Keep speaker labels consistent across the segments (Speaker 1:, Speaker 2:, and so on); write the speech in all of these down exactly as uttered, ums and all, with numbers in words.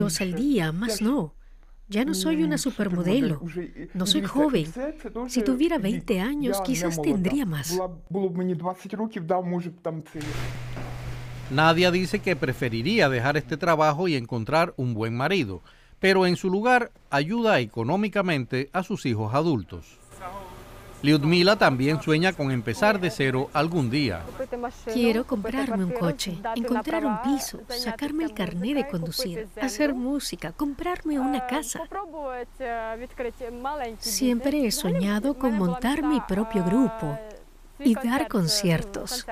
Speaker 1: Dos al día, más no. Ya no soy una supermodelo. No soy joven. Si tuviera veinte años, quizás tendría más.
Speaker 2: Nadia dice que preferiría dejar este trabajo y encontrar un buen marido, pero en su lugar ayuda económicamente a sus hijos adultos. Lyudmila también sueña con empezar de cero algún día.
Speaker 1: Quiero comprarme un coche, encontrar un piso, sacarme el carné de conducir, hacer música, comprarme una casa. Siempre he soñado con montar mi propio grupo y dar conciertos.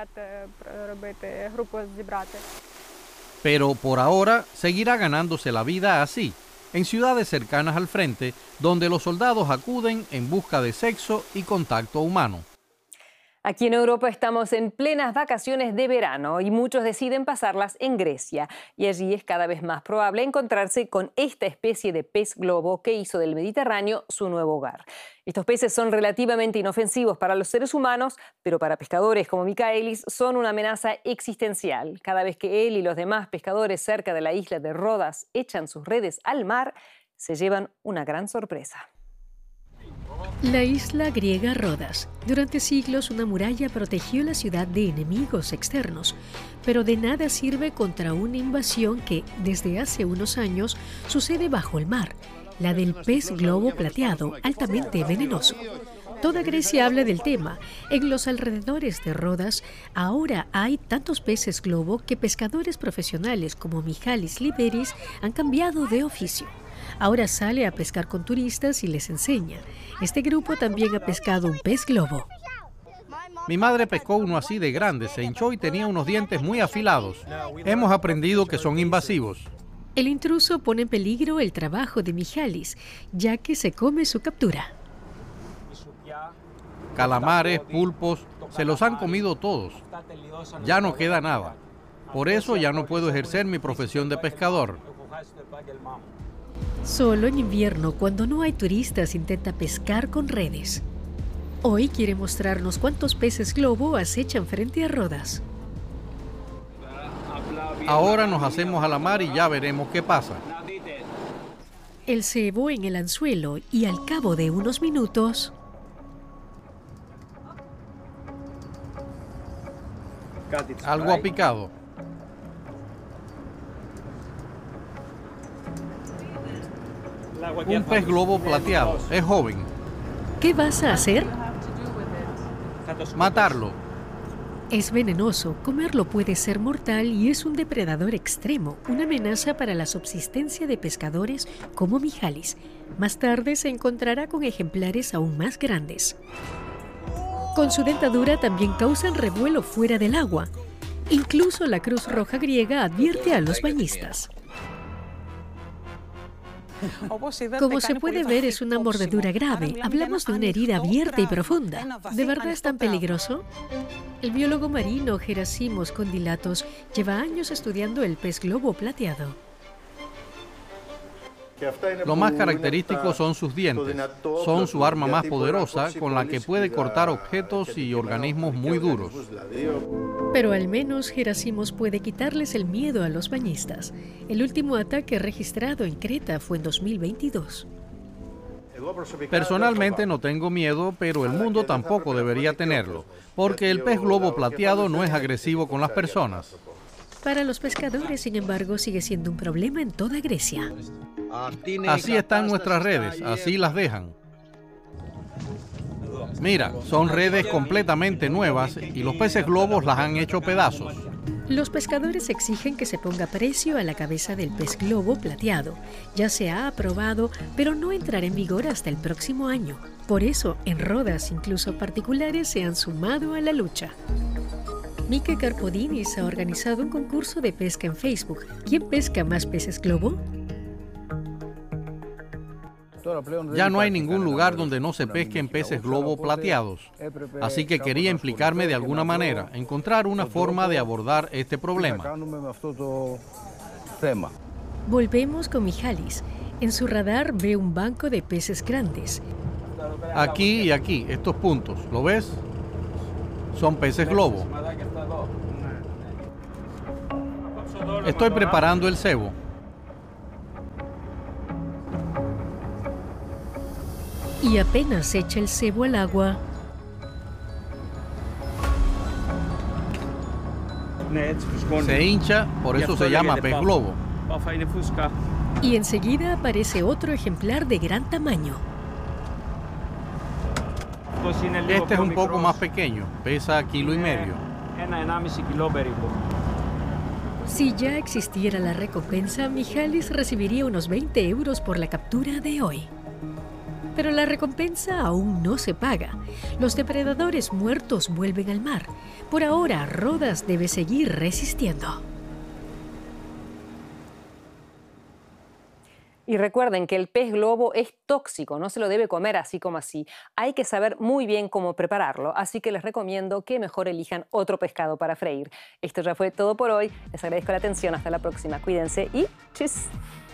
Speaker 2: Pero por ahora seguirá ganándose la vida así, en ciudades cercanas al frente, donde los soldados acuden en busca de sexo y contacto humano.
Speaker 3: Aquí en Europa estamos en plenas vacaciones de verano y muchos deciden pasarlas en Grecia. Y allí es cada vez más probable encontrarse con esta especie de pez globo que hizo del Mediterráneo su nuevo hogar. Estos peces son relativamente inofensivos para los seres humanos, pero para pescadores como Michaelis son una amenaza existencial. Cada vez que él y los demás pescadores cerca de la isla de Rodas echan sus redes al mar, se llevan una gran sorpresa.
Speaker 1: La isla griega Rodas. Durante siglos una muralla protegió la ciudad de enemigos externos, pero de nada sirve contra una invasión que, desde hace unos años, sucede bajo el mar, la del pez globo plateado, altamente venenoso. Toda Grecia habla del tema. En los alrededores de Rodas ahora hay tantos peces globo que pescadores profesionales como Michalis Liberis han cambiado de oficio. Ahora sale a pescar con turistas y les enseña. Este grupo también ha pescado un pez globo.
Speaker 2: Mi madre pescó uno así de grande, se hinchó y tenía unos dientes muy afilados. Hemos aprendido que son invasivos.
Speaker 1: El intruso pone en peligro el trabajo de Michalis, ya que se come su captura.
Speaker 2: Calamares, pulpos, se los han comido todos. Ya no queda nada. Por eso ya no puedo ejercer mi profesión de pescador.
Speaker 1: Solo en invierno, cuando no hay turistas, intenta pescar con redes. Hoy quiere mostrarnos cuántos peces globo acechan frente a Rodas.
Speaker 2: Ahora nos hacemos a la mar y ya veremos qué pasa.
Speaker 1: El cebo en el anzuelo y al cabo de unos minutos...
Speaker 2: Algo ha picado. Un pez globo plateado. Es joven.
Speaker 1: ¿Qué vas a hacer?
Speaker 2: Matarlo.
Speaker 1: Es venenoso. Comerlo puede ser mortal y es un depredador extremo, una amenaza para la subsistencia de pescadores como Michalis. Más tarde se encontrará con ejemplares aún más grandes. Con su dentadura también causan revuelo fuera del agua. Incluso la Cruz Roja griega advierte a los bañistas. Como se puede ver, es una mordedura grave. Hablamos de una herida abierta y profunda. ¿De verdad es tan peligroso? El biólogo marino Gerasimos Kondilatos lleva años estudiando el pez globo plateado.
Speaker 2: Lo más característico son sus dientes. Son su arma más poderosa con la que puede cortar objetos y organismos muy duros.
Speaker 1: Pero al menos Gerasimos puede quitarles el miedo a los bañistas. El último ataque registrado en Creta fue en dos mil veintidós.
Speaker 2: Personalmente no tengo miedo, pero el mundo tampoco debería tenerlo, porque el pez globo plateado no es agresivo con las personas.
Speaker 1: Para los pescadores, sin embargo, sigue siendo un problema en toda Grecia.
Speaker 2: Así están nuestras redes, así las dejan. Mira, son redes completamente nuevas y los peces globos las han hecho pedazos.
Speaker 1: Los pescadores exigen que se ponga precio a la cabeza del pez globo plateado. Ya se ha aprobado, pero no entrará en vigor hasta el próximo año. Por eso, en Rodas, incluso particulares se han sumado a la lucha. Mike Carpodinis ha organizado un concurso de pesca en Facebook. ¿Quién pesca más peces globo?
Speaker 2: Ya no hay ningún lugar donde no se pesquen peces globo plateados. Así que quería implicarme de alguna manera, encontrar una forma de abordar este problema.
Speaker 1: Volvemos con Michalis. En su radar ve un banco de peces grandes.
Speaker 2: Aquí y aquí, estos puntos, ¿lo ves? Son peces globo. Estoy preparando el cebo.
Speaker 1: Y apenas echa el cebo al agua,
Speaker 2: se hincha, por eso se llama pez globo.
Speaker 1: y enseguida aparece otro ejemplar de gran tamaño.
Speaker 2: Este es un poco más pequeño, pesa kilo y medio.
Speaker 1: Si ya existiera la recompensa, Michalis recibiría unos veinte euros por la captura de hoy. Pero la recompensa aún no se paga. Los depredadores muertos vuelven al mar. Por ahora, Rodas debe seguir resistiendo.
Speaker 3: Y recuerden que el pez globo es tóxico, no se lo debe comer así como así. Hay que saber muy bien cómo prepararlo, así que les recomiendo que mejor elijan otro pescado para freír. Esto ya fue todo por hoy. Les agradezco la atención. Hasta la próxima. Cuídense y ¡tschüss!